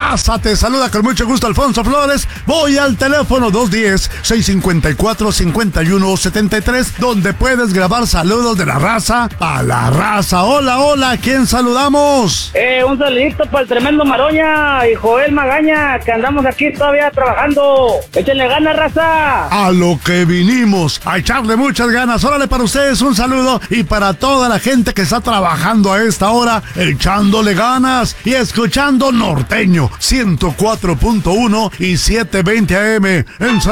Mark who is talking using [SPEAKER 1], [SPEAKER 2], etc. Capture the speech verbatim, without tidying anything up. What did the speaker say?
[SPEAKER 1] raza, te saluda con mucho gusto Alfonso Flores. Voy al teléfono dos uno cero, seis cinco cuatro, cinco uno siete tres, donde puedes grabar saludos de la raza a la raza. Hola, hola, ¿a quién saludamos?
[SPEAKER 2] Eh, un saludito para el tremendo Maroña y Joel Magaña, que andamos aquí todavía trabajando. Échenle ganas, raza.
[SPEAKER 1] A lo que vinimos, a echarle muchas ganas. Órale, para ustedes un saludo y para toda la gente que está trabajando a esta hora, echándole ganas y escuchando Norteño ciento cuatro punto uno y setecientos veinte A M en